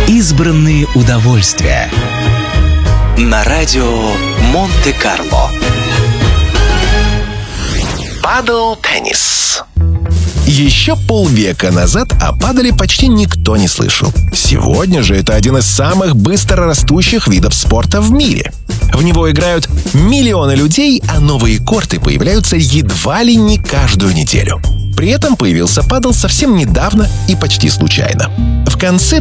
Избранные удовольствия на радио Монте-Карло. Падл-теннис. Еще полвека назад о паделе почти никто не слышал. Сегодня же это один из самых быстро растущих видов спорта в мире. В него играют миллионы людей, а новые корты появляются едва ли не каждую неделю. При этом появился падл совсем недавно и почти случайно. В конце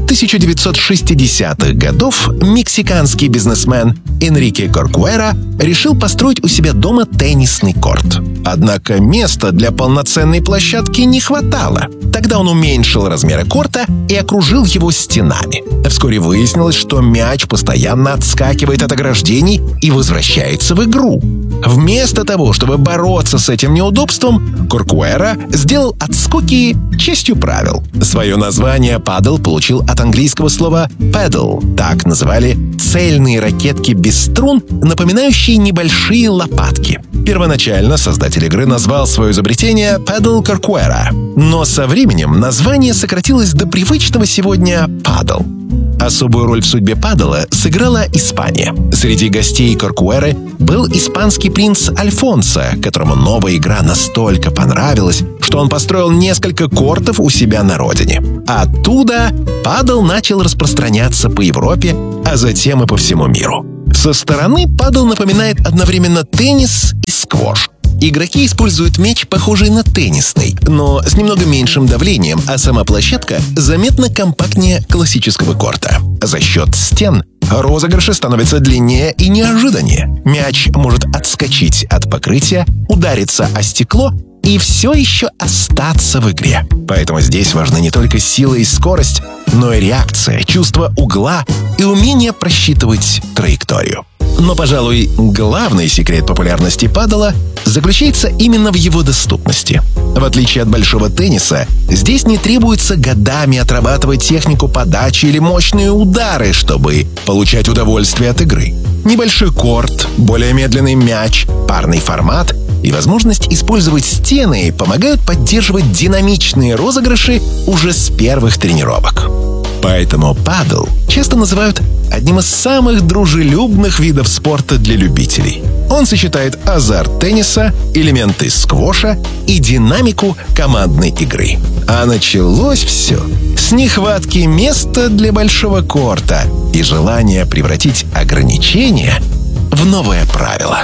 1960-х годов мексиканский бизнесмен Энрике Коркуэра решил построить у себя дома теннисный корт. Однако места для полноценной площадки не хватало. Тогда он уменьшил размеры корта и окружил его стенами. Вскоре выяснилось, что мяч постоянно отскакивает от ограждений и возвращается в игру. Вместо того, чтобы бороться с этим неудобством, Коркуэра сделал отскоки частью правил. Свое название падл получил от английского слова paddle. Так называли цельные ракетки без струн, напоминающие небольшие лопатки. Первоначально создатель игры назвал свое изобретение Paddle Corcuera, но со временем название сократилось до привычного сегодня падл. Особую роль в судьбе паддла сыграла Испания. Среди гостей Коркуэры был испанский принц Альфонсо, которому новая игра настолько понравилась, что он построил несколько кортов у себя на родине. Оттуда паддл начал распространяться по Европе, а затем и по всему миру. Со стороны паддл напоминает одновременно теннис и сквош. Игроки используют мяч, похожий на теннисный, но с немного меньшим давлением, а сама площадка заметно компактнее классического корта. За счет стен розыгрыши становятся длиннее и неожиданнее. Мяч может отскочить от покрытия, удариться о стекло и все еще остаться в игре. Поэтому здесь важны не только сила и скорость, но и реакция, чувство угла и умение просчитывать траекторию. Но, пожалуй, главный секрет популярности паддла заключается именно в его доступности. В отличие от большого тенниса, здесь не требуется годами отрабатывать технику подачи или мощные удары, чтобы получать удовольствие от игры. Небольшой корт, более медленный мяч, парный формат и возможность использовать стены помогают поддерживать динамичные розыгрыши уже с первых тренировок. Поэтому паддл часто называют одним из самых дружелюбных видов спорта для любителей. Он сочетает азарт тенниса, элементы сквоша и динамику командной игры. А началось все с нехватки места для большого корта и желания превратить ограничения в новое правило.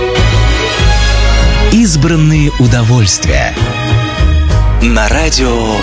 Избранные удовольствия на радио